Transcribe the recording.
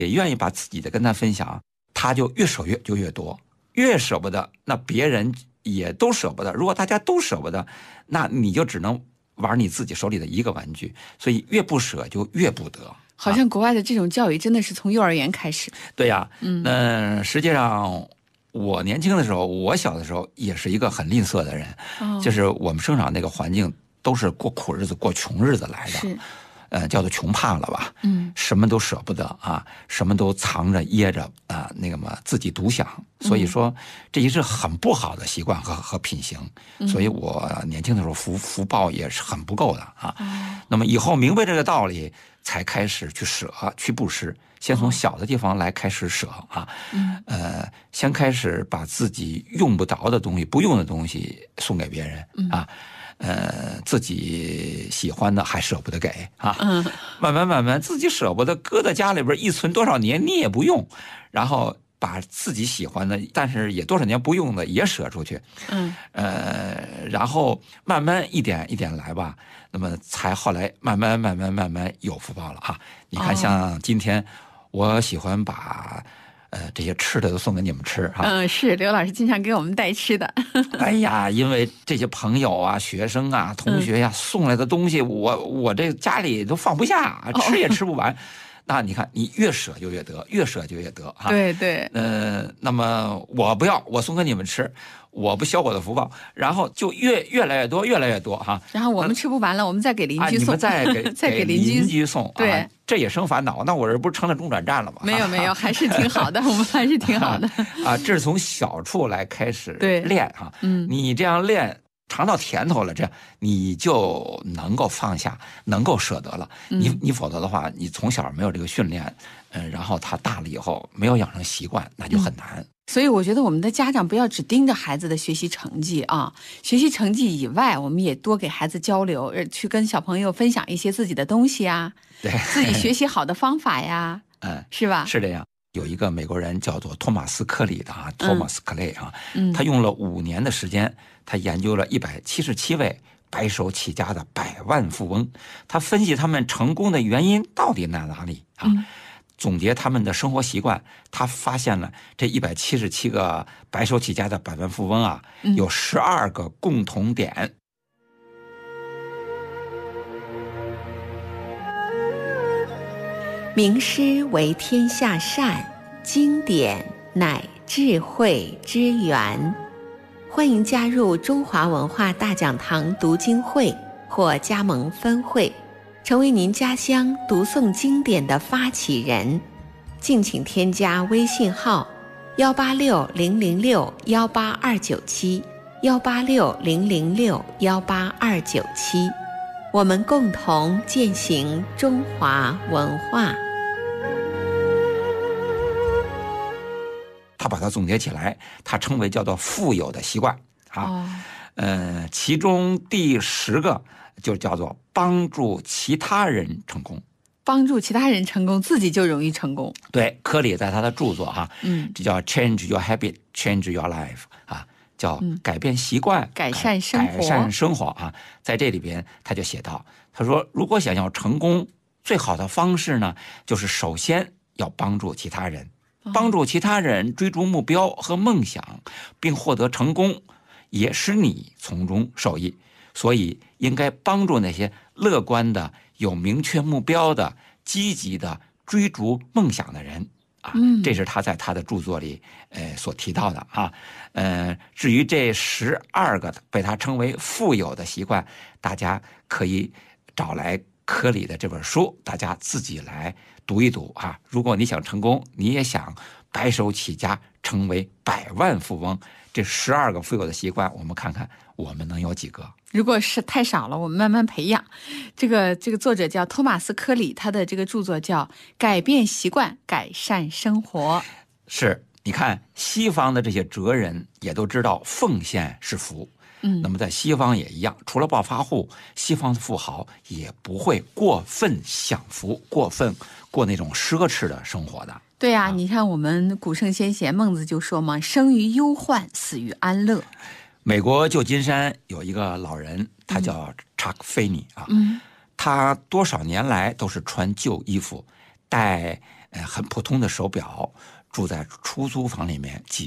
也愿意把自己的跟他分享，他就越舍越多，越舍不得，那别人也都舍不得。如果大家都舍不得，那你就只能玩你自己手里的一个玩具，所以越不舍就越不得。 好像国外的这种教育真的是从幼儿园开始。 对呀，实际上我年轻的时候，我小的时候也是一个很吝啬的人，就是我们生长那个环境都是过苦日子、过穷日子来的，叫做穷怕了吧，什么都舍不得啊，什么都藏着掖着啊，那个嘛自己独享，所以说这也是很不好的习惯和品行，所以我年轻的时候福报也是很不够的啊。那么以后明白这个道理，才开始去舍去布施，先从小的地方来开始舍啊，先开始把自己用不着的东西、不用的东西送给别人啊。自己喜欢的还舍不得给啊，慢慢自己舍不得搁在家里边一存多少年你也不用，然后把自己喜欢的但是也多少年不用的也舍出去，然后慢慢一点一点来吧，那么才后来慢慢有福报了啊。你看像今天我喜欢把这些吃的都送给你们吃哈。 是刘老师经常给我们带吃的。 哎呀，因为这些朋友啊、学生啊、同学呀、送来的东西，我这家里都放不下，吃也吃不完。那你看，你越舍就越得，越舍就越得哈。 对对。 那么我不要，我送给你们吃，我不消我的福报，然后就越来越多，越来越多哈。 然后我们吃不完了，我们再给邻居送， 你们再给邻居送， 对， 这也生烦恼。那我这不是成了中转站了吗？ 没有，还是挺好的，我们还是挺好的啊。这是从小处来开始练啊，你这样练。尝到甜头了，这样你就能够放下，能够舍得了。你否则的话，你从小没有这个训练，然后他大了以后没有养成习惯，那就很难。 所以我觉得我们的家长不要只盯着孩子的学习成绩啊，学习成绩以外，我们也多给孩子交流，去跟小朋友分享一些自己的东西啊， 对， 自己学习好的方法呀，是吧？ 是这样。有一个美国人叫做托马斯·科里的啊，Thomas Clay 啊，他用了5年的时间，他研究了177位白手起家的百万富翁，他分析他们成功的原因到底在哪里啊？总结他们的生活习惯，他发现了这177个白手起家的百万富翁啊，有12个共同点。 名师为天下善，经典乃智慧之源。欢迎加入中华文化大讲堂读经会或加盟分会，成为您家乡读诵经典的发起人。敬请添加微信号18600618297，18600618297，我们共同践行中华文化。 他把它总结起来，他称为叫做富有的习惯啊。其中第10个就叫做帮助其他人成功。 帮助其他人成功，自己就容易成功。 对，科里在他的著作哈，这叫 Change Your Habit, Change Your Life 啊，叫改变习惯， 改善生活啊。在这里边他就写到，他说如果想要成功，最好的方式呢，就是首先要帮助其他人，帮助其他人追逐目标和梦想，并获得成功，也使你从中受益。所以应该帮助那些乐观的、有明确目标的、积极的追逐梦想的人啊。这是他在他的著作里所提到的啊。至于这12个被他称为富有的习惯，大家可以找来科里的这本书，大家自己来读一读啊。如果你想成功，你也想白手起家成为百万富翁，这12个富有的习惯，我们看看我们能有几个。 如果是太少了，我们慢慢培养。这个作者叫托马斯·科里，他的这个著作叫《改变习惯，改善生活》。 是，你看西方的这些哲人也都知道奉献是福。那么在西方也一样，除了暴发户，西方的富豪也不会过分享福，过分过那种奢侈的生活的。 对啊，你看我们古圣先贤孟子就说嘛，生于忧患，死于安乐。 美国旧金山有一个老人，他叫查克菲尼啊，他多少年来都是穿旧衣服，戴很普通的手表，住在出租房里面几